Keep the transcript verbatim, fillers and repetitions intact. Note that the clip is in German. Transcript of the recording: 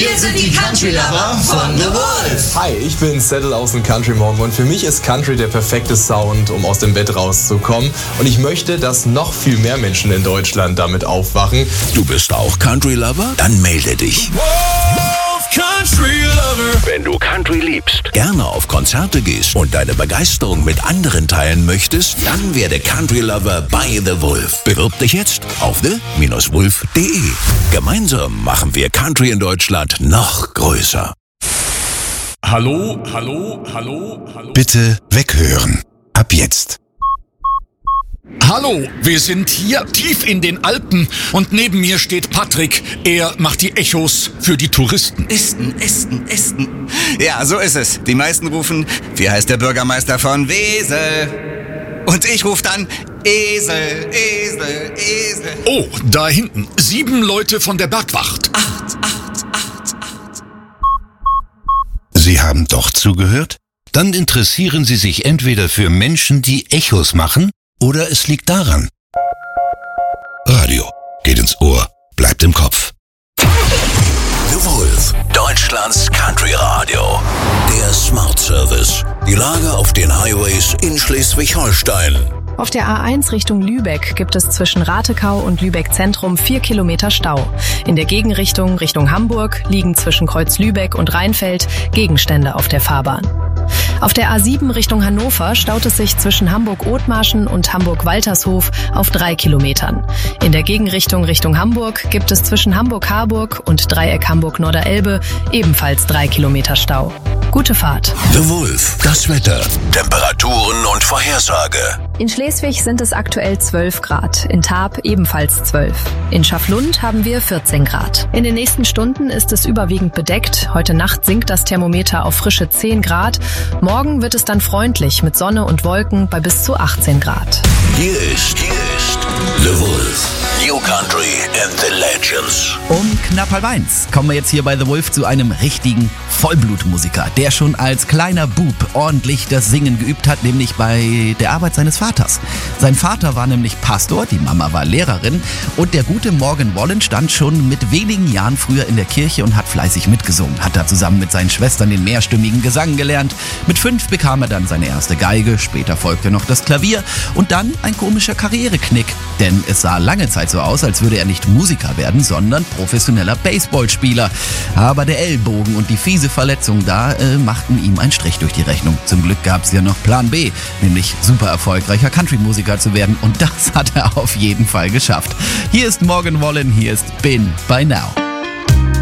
Wir sind die Country Lover von The Wolf. Hi, ich bin Settle aus dem Country Morgen und für mich ist Country der perfekte Sound, um aus dem Bett rauszukommen. Und ich möchte, dass noch viel mehr Menschen in Deutschland damit aufwachen. Du bist auch Country Lover? Dann melde dich. Wolf Country Lover. Wenn du Country liebst, gerne auf Konzerte gehst und deine Begeisterung mit anderen teilen möchtest, dann werde Country Lover bei The Wolf. Bewirb dich jetzt auf the Bindestrich wolf punkt de. Gemeinsam machen wir Country in Deutschland noch größer. Hallo, hallo, hallo, hallo. Bitte weghören. Ab jetzt. Hallo, wir sind hier tief in den Alpen und neben mir steht Patrick. Er macht die Echos für die Touristen. Esten, Esten, Esten. Ja, so ist es. Die meisten rufen, wie heißt der Bürgermeister von Wesel? Und ich rufe dann Esel, Esel, Esel. Oh, da hinten. Sieben Leute von der Bergwacht. Acht, acht, acht, acht. Sie haben doch zugehört? Dann interessieren Sie sich entweder für Menschen, die Echos machen, oder es liegt daran. Radio geht ins Ohr, bleibt im Kopf. The Wolf, Deutschlands Country Radio. Der Smart Service. Die Lage auf den Highways in Schleswig-Holstein. Auf der A eins Richtung Lübeck gibt es zwischen Ratekau und Lübeck Zentrum vier Kilometer Stau. In der Gegenrichtung Richtung Hamburg liegen zwischen Kreuz Lübeck und Rheinfeld Gegenstände auf der Fahrbahn. Auf der A sieben Richtung Hannover staut es sich zwischen Hamburg-Othmarschen und Hamburg-Waltershof auf drei Kilometern. In der Gegenrichtung Richtung Hamburg gibt es zwischen Hamburg-Harburg und Dreieck Hamburg-Norderelbe ebenfalls drei Kilometer Stau. Gute Fahrt. The Wolf, das Wetter, Temperaturen und Vorhersage. In Schleswig sind es aktuell zwölf Grad, in Tarp ebenfalls zwölf. In Schaflund haben wir vierzehn Grad. In den nächsten Stunden ist es überwiegend bedeckt. Heute Nacht sinkt das Thermometer auf frische zehn Grad. Morgen wird es dann freundlich mit Sonne und Wolken bei bis zu achtzehn Grad. Hier ist, hier ist The Wolf. New Country and the Legends. Um knapp halb eins kommen wir jetzt hier bei The Wolf zu einem richtigen Vollblutmusiker, der schon als kleiner Bub ordentlich das Singen geübt hat, nämlich bei der Arbeit seines Vaters. Sein Vater war nämlich Pastor, die Mama war Lehrerin und der gute Morgan Wallen stand schon mit wenigen Jahren früher in der Kirche und hat fleißig mitgesungen, hat da zusammen mit seinen Schwestern den mehrstimmigen Gesang gelernt. Mit fünf bekam er dann seine erste Geige, später folgte noch das Klavier und dann ein komischer Karriereknick, denn es sah lange Zeit so aus, als würde er nicht Musiker werden, sondern professioneller Baseballspieler. Aber der Ellbogen und die fiese Verletzung da äh, machten ihm einen Strich durch die Rechnung. Zum Glück gab es ja noch Plan B, nämlich super erfolgreicher Country-Musiker zu werden und das hat er auf jeden Fall geschafft. Hier ist Morgan Wallen, hier ist Been by Now.